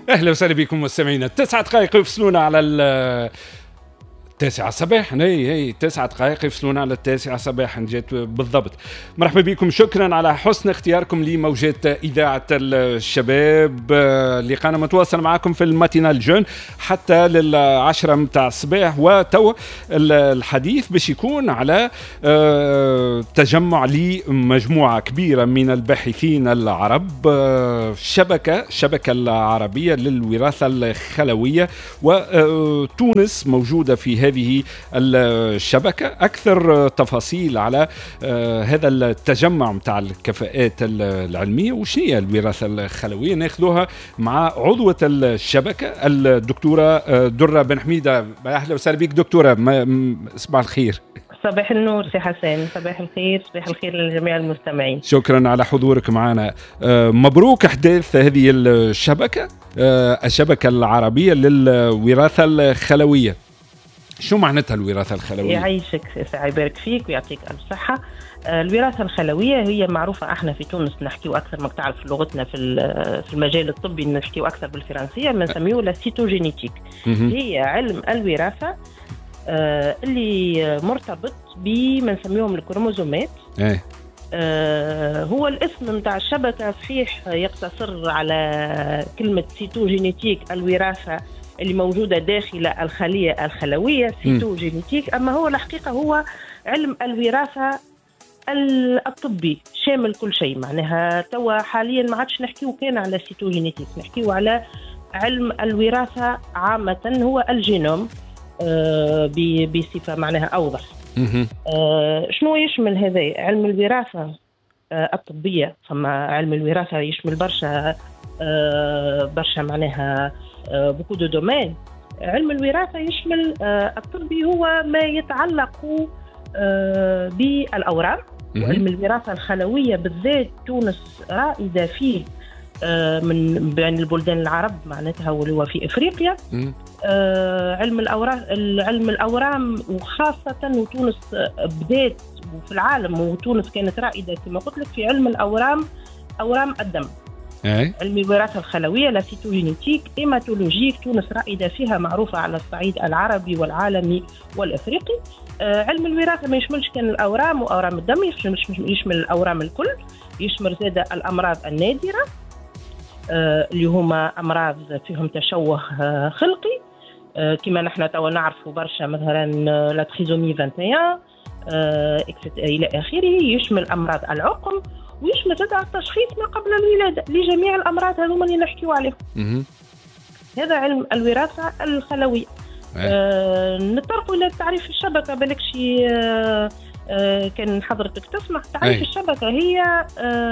اهلا وسهلا بكم مستمعينا. 9 دقائق يفصلونا على 9 صباحا. هي 9 دقائق يفصلونا على 9 صباحا جات بالضبط. مرحبا بكم، شكرا على حسن اختياركم لموجات إذاعة الشباب. لقانا متواصل معكم في الماتينال جون حتى لل10 متاع الصباح. وتو الحديث باش يكون على تجمع لمجموعة كبيرة من الباحثين العرب، شبكة العربية للوراثة الخلوية، وتونس موجودة في هذه الشبكة. أكثر تفاصيل على هذا التجمع متاع الكفاءات العلمية وشنية الوراثة الخلوية ناخذوها مع عضوة الشبكة الدكتورة درة بن حميدة. أهلا وسهلا بك دكتورة، صباح الخير. صباح النور سي حسين، صباح الخير، صباح الخير لجميع المستمعين. شكرا على حضورك معنا. مبروك أحداث هذه الشبكة العربية للوراثة الخلوية. شو معناتها الوراثة الخلوية؟ يعيشك سي، يبارك فيك ويعطيك ألف صحة. الوراثة الخلوية هي معروفة، احنا في تونس نحكيو أكثر ما تعرف لغتنا في المجال الطبي نحكيو أكثر بالفرنسية، بنسميوه لا سيتوجينيتيك. هي علم الوراثة اللي مرتبط بما نسميهم الكروموزومات. هو الاسم متاع الشبكة صحيح يقتصر على كلمة سيتوجينيتيك، الوراثة اللي موجودة داخل الخلية الخلوية سيتوجينيتيك، أما هو الحقيقة هو علم الوراثة الطبي شامل كل شيء. معناها توا حاليا ما عادش نحكيو كان على سيتوجينيتيك، نحكيو على علم الوراثة عامة، هو الجينوم بصفة معناها أوضح. شنو يشمل هذا علم الوراثة الطبية؟ فما علم الوراثة يشمل برشا معناها بوكو دو دومين. علم الوراثة يشمل الطبي هو ما يتعلق بالأورام، وعلم الوراثة الخلوية بالذات تونس رائدة فيه من بين البلدان العرب معناتها، واللي هو في إفريقيا. علم الأورام وخاصة وتونس بدات وفي العالم، وتونس كانت رائدة كما قلت لك في علم الأورام، أورام الدم. علم الوراثة الخلوية لا سيتوجينيتيك هيماتولوجيك، تونس رائدة فيها، معروفة على الصعيد العربي والعالمي والأفريقي. علم الوراثة ما يشملش كان الأورام وأورام الدم، يشمل الأورام الكل، يشمل زادة الأمراض النادرة اللي هما أمراض فيهم تشوه خلقي كما نحن توا نعرفوا برشا، مثلا لا تريزومي 21 إلى آخره. يشمل أمراض العقم، ويشمل زادة التشخيص ما قبل الولادة لجميع الأمراض هذوما اللي نحكيو عليهم. هذا علم الوراثة الخلوية. نطرقوا إلى تعريف الشبكة، بالكشي كان حضرتك تسمع تعريف الشبكة. هي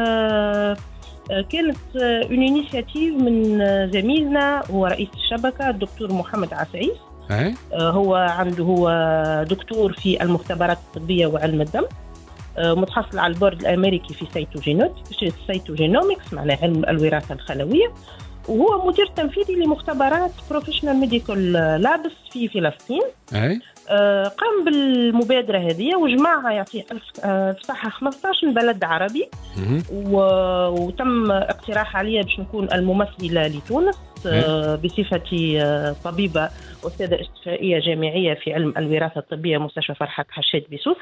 كانت اون انيشياتيف من زميلنا هو رئيس الشبكة الدكتور محمد عسعيس. هو دكتور في المختبرات الطبية وعلم الدم، متحصل على البورد الأمريكي في سيتوجينومكس معناه علم الوراثة الخلوية، وهو مدير تنفيذي لمختبرات بروفيشنال ميديكال لابس في فلسطين. قام بالمبادرة هذه وجمعها يعطيه صحة 15 بلد عربي، وتم اقتراح عليا باش نكون الممثلة لتونس بصفتي طبيبة أستاذة استشفائية جامعية في علم الوراثة الطبية مستشفى فرحات حشاد بسوس.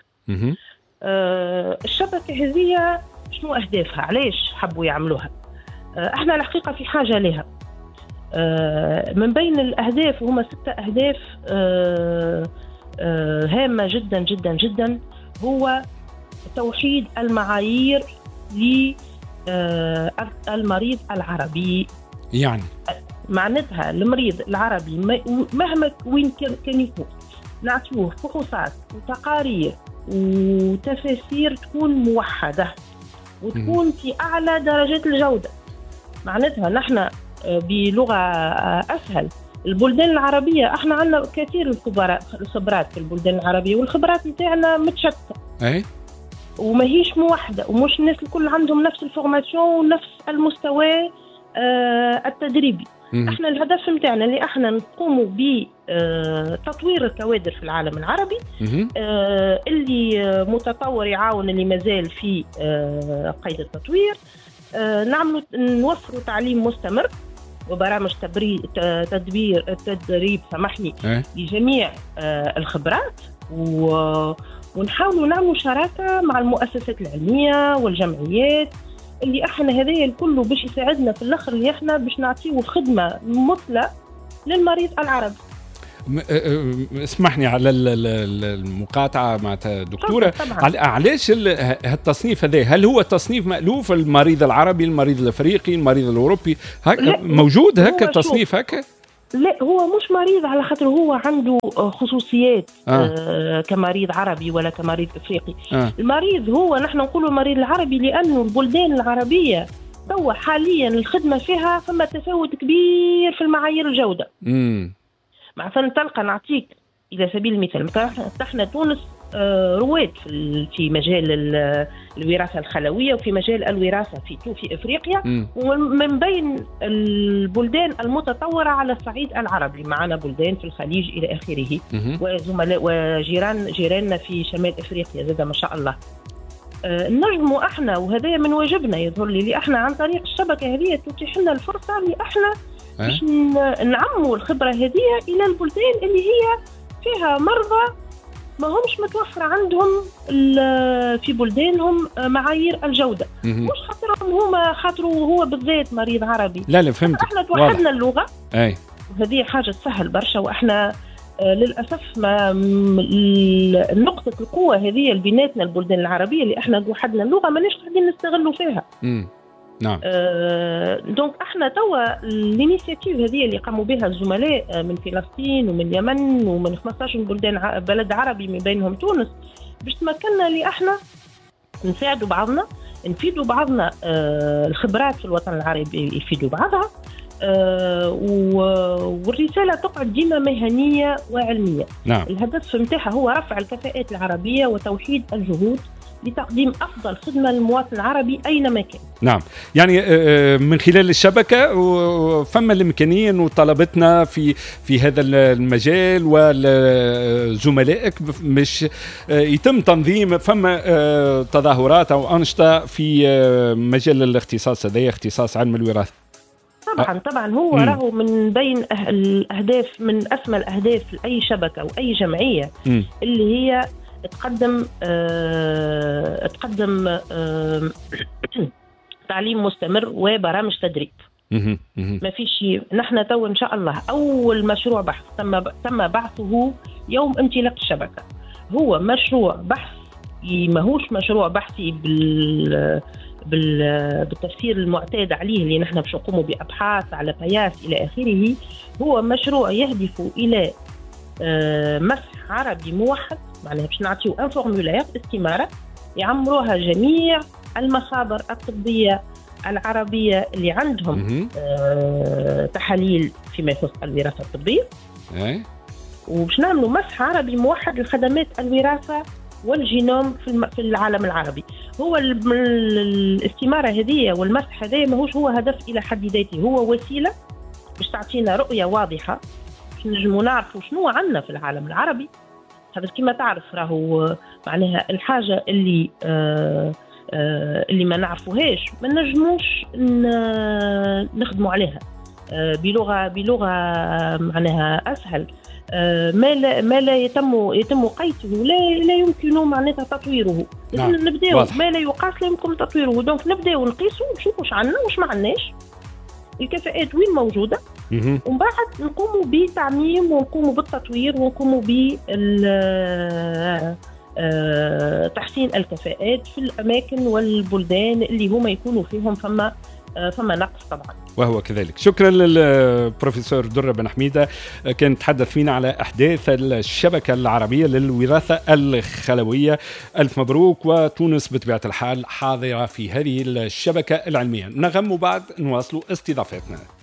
الشبكة هذه شنو أهدافها؟ علاش حبوا يعملوها؟ احنا الحقيقة في حاجة لها. من بين الأهداف هما 6 أهداف هامة جدا جدا جدا، هو توحيد المعايير للمريض العربي. يعني معناتها المريض العربي مهما وين كان يكون نعطوه فحوصات وتقارير وتفاسير تكون موحدة وتكون في أعلى درجات الجودة. معناتها نحن بلغة أسهل البلدان العربية احنا عندنا كثير الخبرات في البلدان العربية، والخبرات نتاعنا متشتتة وما هيش موحدة، ومش الناس الكل عندهم نفس الفورماسيون ونفس المستوى التدريبي. احنا الهدف نتاعنا اللي احنا نقوموا بتطوير الكوادر في العالم العربي اللي متطور يعاون اللي مازال في قيد التطوير، نوفروا تعليم مستمر وبرامج تدريب سامحني لجميع الخبرات، ونحاولوا نعملوا شراكة مع المؤسسات العلمية والجمعيات اللي احنا هذايا الكل باش يساعدنا في الاخر اللي احنا باش نعطيو خدمة مثلى للمريض العربي. اسمحني على المقاطعة مع دكتورة. علاش هالتصنيف هذا؟ هل هو تصنيف مألوف المريض العربي، المريض الافريقي، المريض الاوروبي؟ هكا موجود هكا تصنيف هكا؟ لا، هو مش مريض على خاطر هو عنده خصوصيات كمريض عربي ولا كمريض افريقي. المريض هو نحن نقولوا المريض العربي لانه البلدان العربية توا حاليا الخدمة فيها ثم تفاوت كبير في المعايير الجودة. مثلا تلقى نعطيك الى سبيل المثال، مثلا احنا تونس رواد في مجال الوراثه الخلويه وفي مجال الوراثه في افريقيا، ومن بين البلدان المتطوره على الصعيد العربي. معنا بلدان في الخليج الى اخره، وزملاء جيراننا في شمال افريقيا زاد ما شاء الله. نجموا احنا، وهذا من واجبنا يظهر لي احنا عن طريق الشبكه هذه تتيح لنا الفرصه اللي احنا باش نعموا الخبرة هذه إلى البلدان اللي هي فيها مرضى ما همش متوفر عندهم في بلدانهم معايير الجودة. مش خاطرهم هما خاطروا هو بالذات مريض عربي، لا فهمت. احنا توحدنا اللغة، وهذه حاجة تسهل برشا. واحنا للأسف ما نقطة القوة هذه بيناتنا البلدان العربية اللي احنا توحدنا اللغة ماناش قاعدين نستغلوا فيها. نعم. دونك احنا توا الانيشيتيف هذه اللي قاموا بها الزملاء من فلسطين ومن اليمن ومن 15 بلد عربي من بينهم تونس، باش تمكننا اللي احنا نساعدوا بعضنا، نفيدوا بعضنا. الخبرات في الوطن العربي يفيدوا بعضها، والرسالة تقعد ديما مهنية وعلمية. نعم. الهدف نتاعها هو رفع الكفاءات العربية وتوحيد الجهود لتقديم أفضل خدمة للمواطن العربي أينما كان. نعم، يعني من خلال الشبكة فما الإمكانية وطلبتنا في هذا المجال وزملائك مش يتم تنظيم فما تظاهرات أو أنشطة في مجال الاختصاص هذا، اختصاص علم الوراثة. طبعا هو راهو من بين الأهداف، من أسمى الأهداف لأي شبكة وأي جمعية اللي هي تقدم تعليم مستمر وبرامج تدريب. ما في شيء. نحن تو ان شاء الله اول مشروع بحث تم بعثه يوم امتلاك الشبكه. هو مشروع بحث، ماهوش مشروع بحثي بالتفسير المعتاد عليه اللي نحن باش نقوموا بابحاث على قياس الى اخره. هو مشروع يهدف الى مسح عربي موحد، معناها باش نعطيو ان فورمولير استماره يعمروها جميع المخابر الطبيه العربيه اللي عندهم تحاليل فيما يخص الوراثه الطبيه، وباش نعملوا مسح عربي موحد لخدمات الوراثه والجينوم في العالم العربي. هو الاستماره هذه والمسح هذا ماهوش هو هدف الى حد ذاته، هو وسيله باش تعطينا رؤيه واضحه باش نجموا نعرفوا شنو عندنا في العالم العربي. هذا كما تعرف راهو معناها الحاجه اللي ما نعرفوهاش ما نجموش نخدموا عليها بلغه معناها اسهل. ما لا يتم قيته لا يمكن معناتها تطويره. نعم. نبداو ما لا يقاس لا يمكن تطويره. دونك نبداو نقيسوا نشوفوا واش عندنا واش ما عندناش، الكفاءات وين موجوده، ومن بعد نقوموا بتعميم ونقوموا بالتطوير ونقوموا تحسين الكفاءات في الاماكن والبلدان اللي هما يكونوا فيهم فما نقص طبعا. وهو كذلك. شكرا للبروفيسور درة بن حميدة، كان تحدث فينا على أحداث الشبكة العربية للوراثة الخلوية. ألف مبروك، وتونس بطبيعة الحال حاضرة في هذه الشبكة العلمية. نغم وبعد نواصل استضافتنا.